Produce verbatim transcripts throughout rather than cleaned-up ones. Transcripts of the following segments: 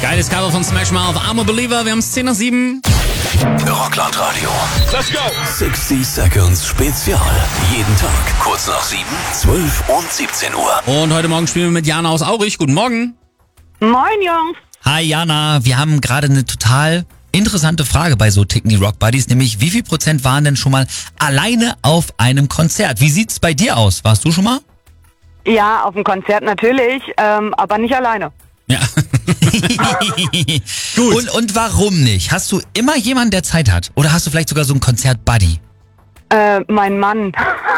Geiles Cover von Smash Mouth, I'm a Believer. Wir haben es zehn nach sieben. Rockland Radio. Let's go. sixty Seconds Spezial. Jeden Tag kurz nach sieben, zwölf und siebzehn Uhr. Und heute Morgen spielen wir mit Jana aus Aurich. Guten Morgen. Moin, Jungs. Hi Jana, wir haben gerade eine total interessante Frage bei so Ticken die Rock Buddies, nämlich wie viel Prozent waren denn schon mal alleine auf einem Konzert? Wie sieht's bei dir aus? Warst du schon mal? Ja, auf dem Konzert natürlich, ähm, aber nicht alleine. Ja. Gut. Und, und warum nicht? Hast du immer jemanden, der Zeit hat? Oder hast du vielleicht sogar so einen Konzert-Buddy? Äh, mein Mann.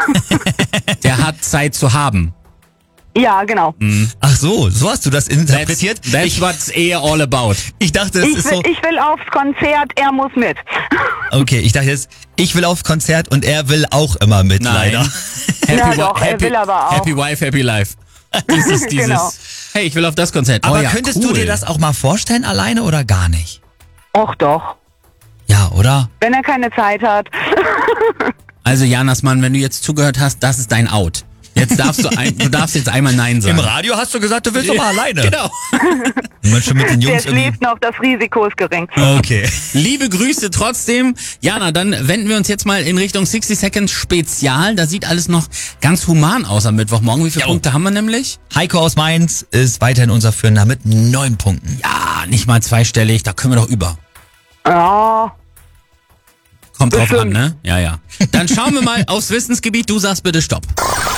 Der hat Zeit zu haben. Ja, genau. Mhm. Ach so, so hast du das interpretiert? That's, that's what's eher all about. Ich dachte, es Ich ist will, so... ich will aufs Konzert, er muss mit. Okay, ich dachte jetzt, ich will aufs Konzert und er will auch immer mit, Nein. leider. Happy, Ja, wi- doch, er happy, will aber auch. Happy Wife, Happy Life. Dieses, dieses, Genau. hey, ich will auf das Konzert. Aber oh, ja, könntest cool. du dir das auch mal vorstellen, alleine oder gar nicht? Och doch, Ja, oder? wenn er keine Zeit hat. Also Janas Mann, wenn du jetzt zugehört hast, das ist dein Out. Jetzt darfst du, ein, du darfst jetzt einmal Nein sagen. Im Radio hast du gesagt, du willst doch mal alleine. Genau. Man schon mit den Der Jungs irgendwie... schläft noch, das Risiko ist gering. Okay. Liebe Grüße trotzdem. Jana, dann wenden wir uns jetzt mal in Richtung sixty Seconds Spezial. Da sieht alles noch ganz human aus am Mittwochmorgen. Wie viele Jo. Punkte haben wir nämlich? Heiko aus Mainz ist weiterhin unser Führender mit neun Punkten. Ja, nicht mal zweistellig. Da können wir doch über. Ja, Kommt drauf Bestimmt. an, ne? Ja, ja. Dann schauen wir mal aufs Wissensgebiet. Du sagst bitte Stopp.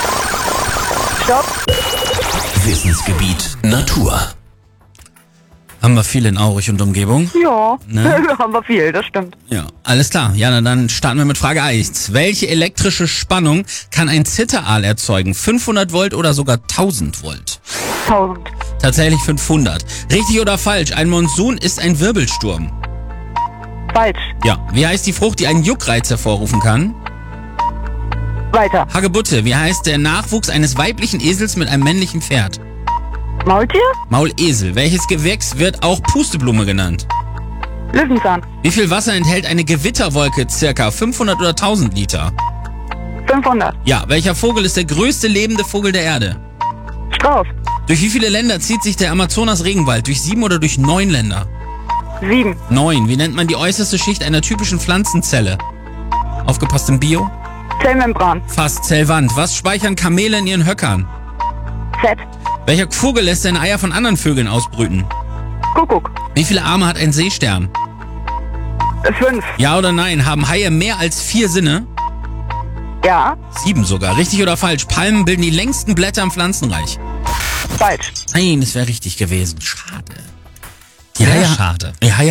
stopp. Wissensgebiet Natur. Haben wir viel in Aurich und Umgebung? Ja, Ne? haben wir viel, das stimmt. Ja, alles klar. Jana, dann starten wir mit Frage eins. Welche elektrische Spannung kann ein Zitteraal erzeugen? fünfhundert Volt oder sogar tausend Volt? tausend. Tatsächlich fünfhundert. Richtig oder falsch? Ein Monsun ist ein Wirbelsturm. Falsch. Ja. Wie heißt die Frucht, die einen Juckreiz hervorrufen kann? Weiter. Hagebutte. Wie heißt der Nachwuchs eines weiblichen Esels mit einem männlichen Pferd? Maultier? Maulesel. Welches Gewächs wird auch Pusteblume genannt? Löwenzahn. Wie viel Wasser enthält eine Gewitterwolke? Circa fünfhundert oder tausend Liter? fünfhundert. Ja. Welcher Vogel ist der größte lebende Vogel der Erde? Strauß. Durch wie viele Länder zieht sich der Amazonas-Regenwald? Durch sieben oder durch neun Länder? sieben. Neun. Wie nennt man die äußerste Schicht einer typischen Pflanzenzelle? Aufgepasst im Bio? Zellmembran. Fast Zellwand. Was speichern Kamele in ihren Höckern? Z. Welcher Vogel lässt seine Eier von anderen Vögeln ausbrüten? Kuckuck. Wie viele Arme hat ein Seestern? fünf. Ja oder nein? Haben Haie mehr als vier Sinne? Ja, Sieben sogar. Richtig oder falsch? Palmen bilden die längsten Blätter im Pflanzenreich. falsch. Nein, das wäre richtig gewesen. Schade. Die Sehr Haie, schade. Die Haie